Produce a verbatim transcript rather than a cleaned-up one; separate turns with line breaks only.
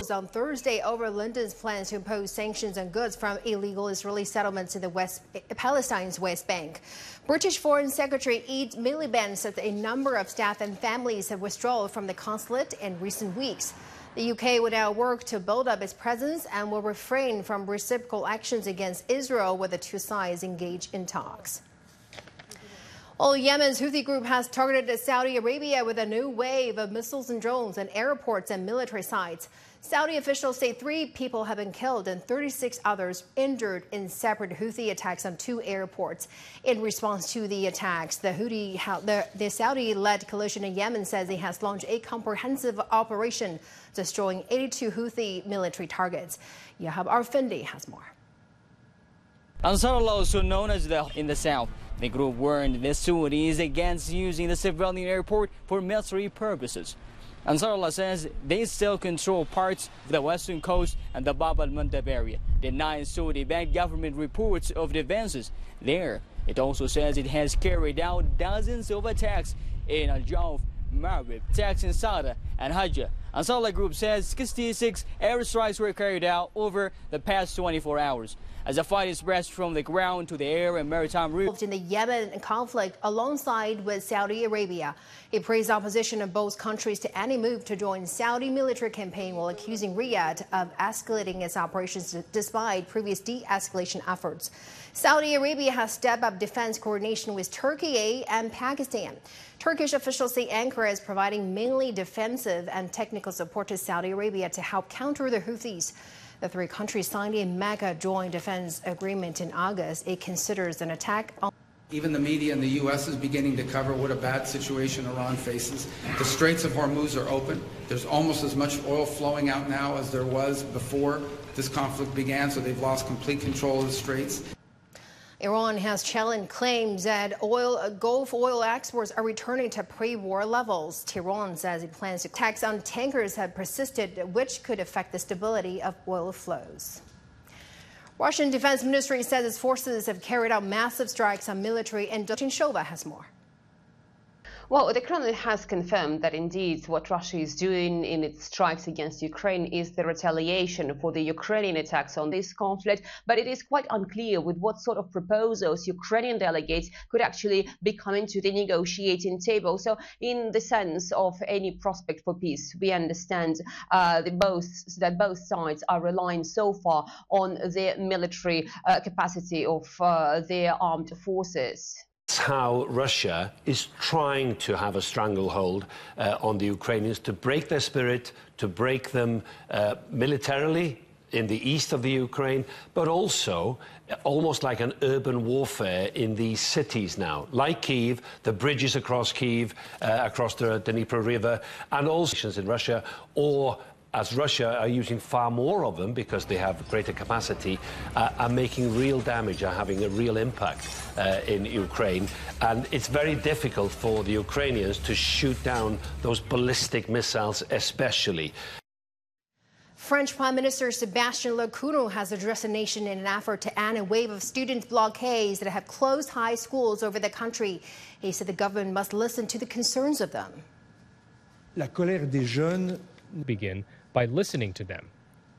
rose on Thursday over London's plans to impose sanctions on goods from illegal Israeli settlements in the West Palestine's West Bank. British Foreign Secretary Ed Miliband said a number of staff and families have withdrawn from the consulate in recent weeks. The U K will now work to build up its presence and will refrain from reciprocal actions against Israel where the two sides engage in talks. Well, Yemen's Houthi group has targeted Saudi Arabia with a new wave of missiles and drones at airports and military sites. Saudi officials say three people have been killed and thirty-six others injured in separate Houthi attacks on two airports. In response to the attacks, the Houthi, the, the Saudi-led coalition in Yemen says it has launched a comprehensive operation destroying eighty-two Houthi military targets. Yahab Arfindi has more.
Ansarullah, also known as the in the south, the group warned the Saudis against using the civilian airport for military purposes. Ansarullah says they still control parts of the western coast and the Bab al-Mandab area, denying Saudi-backed government reports of the advances there. It also says it has carried out dozens of attacks in Al-Jawf, Marib, attacks in Sada and Hajjah. Ansarullah group says sixty-six airstrikes were carried out over the past twenty-four hours. As the fight is spread from the ground to the air and maritime routes.
In the Yemen conflict alongside with Saudi Arabia. He praised opposition of both countries to any move to join Saudi military campaign while accusing Riyadh of escalating its operations despite previous de-escalation efforts. Saudi Arabia has stepped up defense coordination with Turkey and Pakistan. Turkish officials say Ankara is providing mainly defensive and technical support to Saudi Arabia to help counter the Houthis. The three countries signed a mega joint defense agreement in August. It considers an attack on.
Even the media in the U S is beginning to cover what a bad situation Iran faces. The Straits of Hormuz are open. There's almost as much oil flowing out now as there was before this conflict began, so they've lost complete control of the Straits.
Iran has challenged claims that oil, Gulf oil exports are returning to pre-war levels. Tehran says it plans to attacks on tankers have persisted, which could affect the stability of oil flows. Russian Defense Ministry says its forces have carried out massive strikes on military industrial. Shova has more.
Well, the Kremlin has confirmed that indeed what Russia is doing in its strikes against Ukraine is the retaliation for the Ukrainian attacks on this conflict, but it is quite unclear with what sort of proposals Ukrainian delegates could actually be coming to the negotiating table. So in the sense of any prospect for peace, we understand uh, the both, that both sides are relying so far on the military uh, capacity of uh, their armed forces.
That's how Russia is trying to have a stranglehold uh, on the Ukrainians, to break their spirit, to break them uh, militarily in the east of the Ukraine, but also almost like an urban warfare in these cities now, like Kyiv, the bridges across Kyiv, uh, across the Dnieper River, and also in Russia, or as Russia are using far more of them because they have greater capacity, uh, are making real damage, are having a real impact uh, in Ukraine. And it's very difficult for the Ukrainians to shoot down those ballistic missiles especially.
French Prime Minister Sébastien Lecornu has addressed the nation in an effort to end a wave of student blockades that have closed high schools over the country. He said the government must listen to the concerns of them.
La colère des jeunes
begin by listening to them.